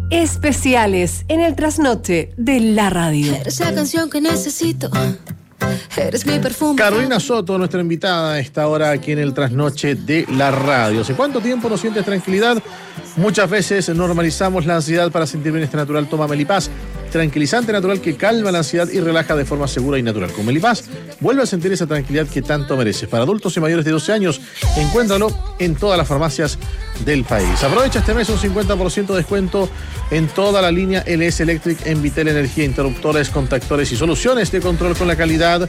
Especiales en el trasnoche de la radio. Eres la canción que necesito. Eres mi perfume. Carolina Soto, nuestra invitada a esta hora aquí en el trasnoche de la radio. ¿Hace cuánto tiempo no sientes tranquilidad? Muchas veces normalizamos la ansiedad para sentir bienestar natural. Toma Melipaz, tranquilizante natural que calma la ansiedad y relaja de forma segura y natural. Con Melipaz, vuelve a sentir esa tranquilidad que tanto mereces. Para adultos y mayores de 12 años, encuéntralo en todas las farmacias del país. Aprovecha este mes un 50% de descuento en toda la línea LS Electric en Vitel Energía, interruptores, contactores y soluciones de control con la calidad.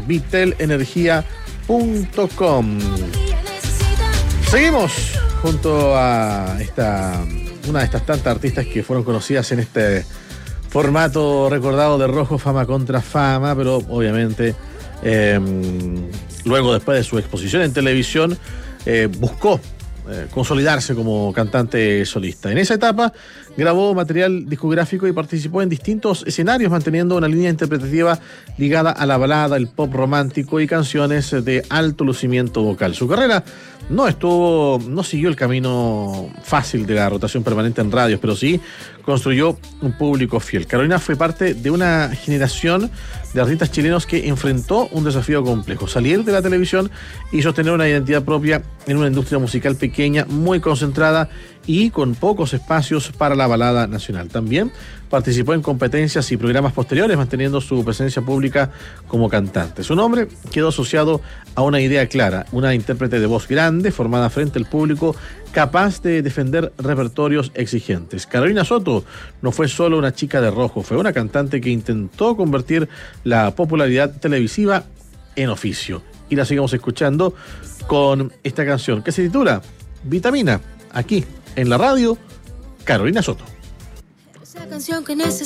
Vitelenergia.com. Seguimos junto a una de estas tantas artistas que fueron conocidas en este formato recordado de Rojo, Fama contra Fama, pero obviamente luego, después de su exposición en televisión, buscó consolidarse como cantante solista. En esa etapa grabó material discográfico y participó en distintos escenarios, manteniendo una línea interpretativa ligada a la balada, el pop romántico y canciones de alto lucimiento vocal. Su carrera no siguió el camino fácil de la rotación permanente en radios, pero sí construyó un público fiel. Carolina fue parte de una generación de artistas chilenos que enfrentó un desafío complejo: salir de la televisión y sostener una identidad propia en una industria musical pequeña, muy concentrada y con pocos espacios para la balada nacional. También participó en competencias y programas posteriores, manteniendo su presencia pública como cantante. Su nombre quedó asociado a una idea clara: una intérprete de voz grande, formada frente al público, capaz de defender repertorios exigentes. Carolina Soto no fue solo una chica de rojo, fue una cantante que intentó convertir la popularidad televisiva en oficio. Y la seguimos escuchando con esta canción que se titula Vitamina, aquí en la radio, Carolina Soto. Esa canción que necesito.